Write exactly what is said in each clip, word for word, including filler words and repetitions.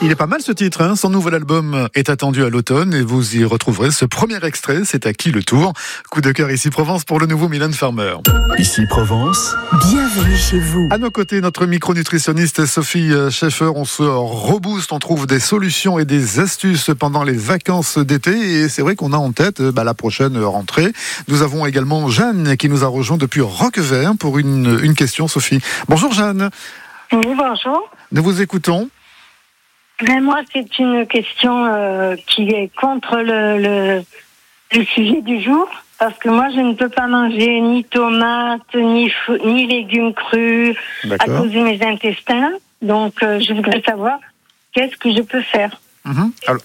Il est pas mal ce titre, hein. Son nouvel album est attendu à l'automne et vous y retrouverez ce premier extrait, c'est à qui le tour. Coup de cœur ici Provence pour le nouveau Mylène Farmer. Ici Provence, bienvenue chez vous. À nos côtés, notre micronutritionniste Sophie Schaeffer, on se rebooste, on trouve des solutions et des astuces pendant les vacances d'été et c'est vrai qu'on a en tête bah, la prochaine rentrée. Nous avons également Jeanne qui nous a rejoint depuis Roquevert pour une, une question, Sophie. Bonjour Jeanne. Oui, bonjour. Nous vous écoutons. Mais moi, c'est une question euh, qui est contre le, le, le sujet du jour, parce que moi, je ne peux pas manger ni tomates, ni, ni légumes crus à cause de mes intestins. Donc, euh, je voudrais savoir qu'est-ce que je peux faire. Mmh. Alors,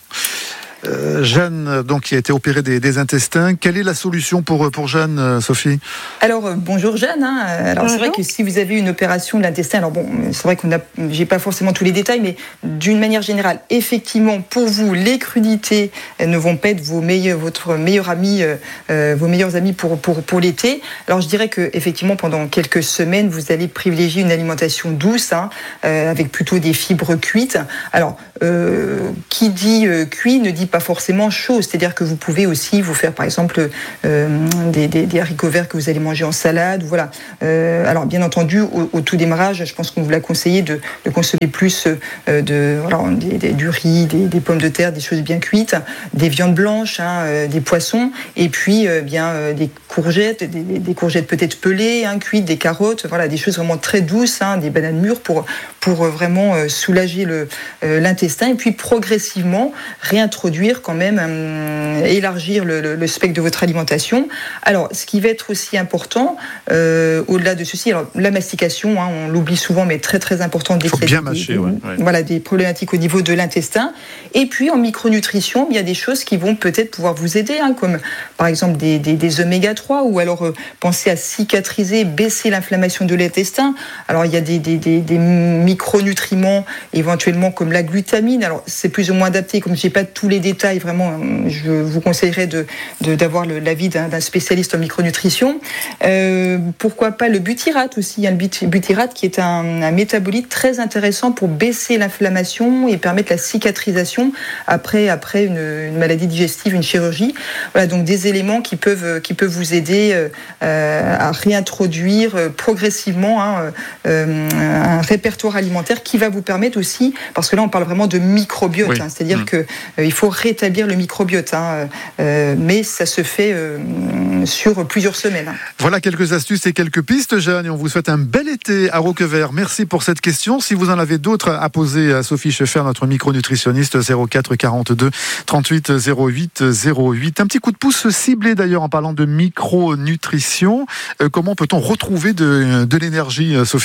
euh, Jeanne, donc, qui a été opérée des, des intestins, quelle est la solution pour, pour Jeanne, euh, Sophie ? Alors, euh, bonjour Jeanne. Hein. Alors, bonjour. C'est vrai que si vous avez une opération de l'intestin, alors bon, c'est vrai qu'on a, j'ai pas forcément tous les détails, mais d'une manière générale, effectivement, pour vous, les crudités ne vont pas être vos meilleurs, votre meilleur ami, euh, vos meilleurs amis pour, pour, pour l'été. Alors, je dirais que, effectivement, pendant quelques semaines, vous allez privilégier une alimentation douce, hein, euh, avec plutôt des fibres cuites. Alors, euh, qui dit euh, cuit ne dit pas forcément chaud, c'est-à-dire que vous pouvez aussi vous faire par exemple euh, des, des, des haricots verts que vous allez manger en salade, voilà. Euh, alors bien entendu au, au tout démarrage, je pense qu'on vous l'a conseillé de, de consommer plus euh, de voilà, des, des, du riz, des, des pommes de terre, des choses bien cuites, des viandes blanches, hein, euh, des poissons, et puis euh, bien euh, des courgettes, des, des courgettes peut-être pelées, hein, cuites, des carottes, voilà, des choses vraiment très douces, hein, des bananes mûres pour pour vraiment euh, soulager le euh, l'intestin, et puis progressivement réintroduire quand même, euh, élargir le, le, le spectre de votre alimentation. Alors, ce qui va être aussi important, euh, au-delà de ceci, alors la mastication, hein, on l'oublie souvent, mais très très important. Il faut bien mâcher, des, ouais, ouais. Ouais. Voilà, des problématiques au niveau de l'intestin. Et puis, en micronutrition, il y a des choses qui vont peut-être pouvoir vous aider, hein, comme par exemple des, des, des oméga trois, ou alors euh, penser à cicatriser, baisser l'inflammation de l'intestin. Alors, il y a des, des, des, des micronutriments, éventuellement comme la glutamine. Alors, c'est plus ou moins adapté, comme je n'ai pas tous les détails, vraiment, je vous conseillerais de, de, d'avoir le, l'avis d'un, d'un spécialiste en micronutrition. Euh, pourquoi pas le butyrate aussi, hein, le butyrate qui est un, un métabolite très intéressant pour baisser l'inflammation et permettre la cicatrisation après, après une, une maladie digestive, une chirurgie. Voilà, donc des éléments qui peuvent, qui peuvent vous aider euh, à réintroduire progressivement hein, euh, un répertoire alimentaire qui va vous permettre aussi, parce que là on parle vraiment de microbiote, oui. hein, c'est-à-dire mmh. que euh, il faut rétablir le microbiote, hein, euh, mais ça se fait euh, sur plusieurs semaines. Voilà quelques astuces et quelques pistes, Jeanne, et on vous souhaite un bel été à Roquevert. Merci pour cette question. Si vous en avez d'autres à poser à Sophie Schaeffer, notre micronutritionniste, zéro quatre quarante-deux trente-huit zéro huit zéro huit. Un petit coup de pouce ciblé d'ailleurs en parlant de micronutrition. Euh, comment peut-on retrouver de, de l'énergie, Sophie ?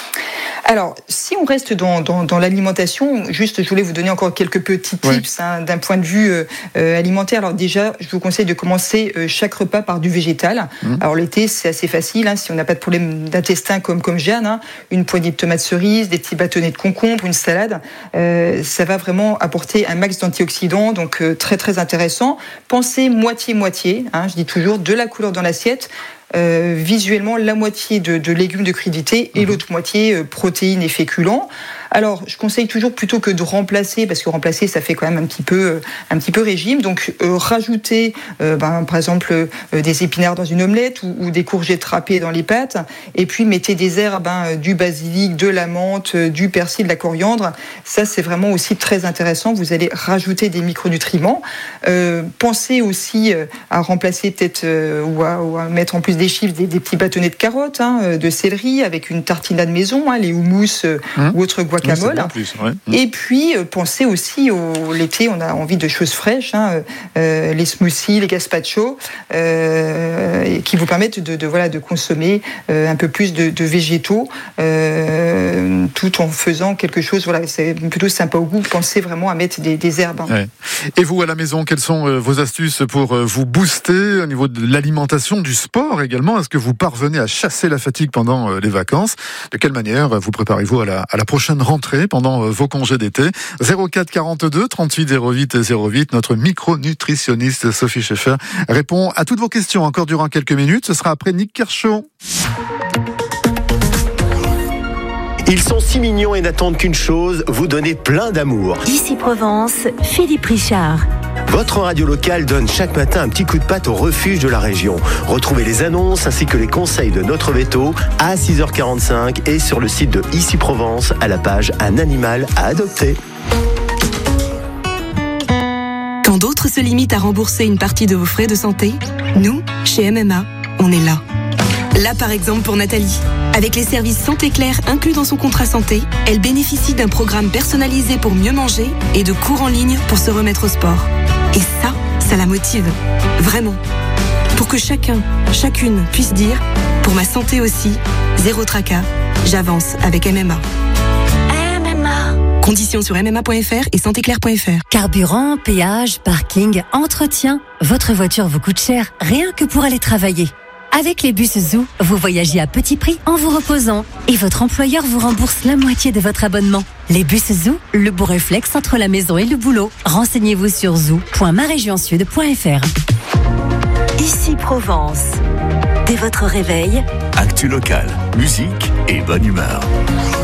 Alors, si on reste dans, dans, dans l'alimentation, juste, je voulais vous donner encore quelques petits tips ouais. hein, d'un point de vue euh, alimentaire. Alors déjà, je vous conseille de commencer euh, chaque repas par du végétal. Mmh. Alors l'été, c'est assez facile, hein, si on n'a pas de problème d'intestin comme, comme Jeanne, hein, une poignée de tomates cerises, des petits bâtonnets de concombre, une salade, euh, ça va vraiment apporter un max d'antioxydants, donc euh, très très intéressant. Pensez moitié-moitié, hein, je dis toujours, de la couleur dans l'assiette. Euh, visuellement la moitié de, de légumes de crudité et mmh. l'autre moitié euh, protéines et féculents. Alors, je conseille toujours plutôt que de remplacer, parce que remplacer, ça fait quand même un petit peu, un petit peu régime. Donc, euh, rajouter, euh, ben, par exemple, euh, des épinards dans une omelette ou, ou des courgettes râpées dans les pâtes. Et puis, mettez des herbes, hein, du basilic, de la menthe, du persil, de la coriandre. Ça, c'est vraiment aussi très intéressant. Vous allez rajouter des micronutriments. Euh, pensez aussi à remplacer peut-être euh, ou, à, ou à mettre en plus des chiffres des, des petits bâtonnets de carottes, hein, de céleri avec une tartinade maison, hein, les houmous euh, mmh. ou autres guacamoles. Plus, ouais. Et puis, euh, pensez aussi au l'été, on a envie de choses fraîches, hein, euh, les smoothies, les gazpacho, euh, qui vous permettent de, de, voilà, de consommer euh, un peu plus de, de végétaux, euh, tout en faisant quelque chose, voilà, c'est plutôt sympa au goût. Pensez vraiment à mettre des, des herbes. Hein. Ouais. Et vous, à la maison, quelles sont euh, vos astuces pour euh, vous booster au niveau de l'alimentation, du sport également ? Est-ce que vous parvenez à chasser la fatigue pendant euh, les vacances ? De quelle manière vous préparez-vous à la, à la prochaine rentrée pendant vos congés d'été? Zéro quatre quarante-deux trente-huit zéro huit zéro huit. Notre micronutritionniste Sophie Schaeffer répond à toutes vos questions encore durant quelques minutes. Ce sera après Nick Kershaw. Ils sont si mignons et n'attendent qu'une chose, vous donner plein d'amour. Ici Provence, Philippe Richard. Votre radio locale donne chaque matin un petit coup de patte au refuge de la région. Retrouvez les annonces ainsi que les conseils de notre veto à six heures quarante-cinq et sur le site de Ici Provence à la page Un animal à adopter. Quand d'autres se limitent à rembourser une partie de vos frais de santé, nous, chez M M A, on est là. Là, par exemple, pour Nathalie. Avec les services Santé Claire inclus dans son contrat santé, elle bénéficie d'un programme personnalisé pour mieux manger et de cours en ligne pour se remettre au sport. Et ça, ça la motive. Vraiment. Pour que chacun, chacune puisse dire, pour ma santé aussi, zéro tracas, j'avance avec M M A. M M A. Conditions sur m m a point f r et santé claire point f r. Carburant, péage, parking, entretien. Votre voiture vous coûte cher, rien que pour aller travailler. Avec les bus Zoo, vous voyagez à petit prix en vous reposant et votre employeur vous rembourse la moitié de votre abonnement. Les bus Zoo, le beau réflexe entre la maison et le boulot. Renseignez-vous sur zoo point ma région sud point f r. Ici Provence. Dès votre réveil, actu local, musique et bonne humeur.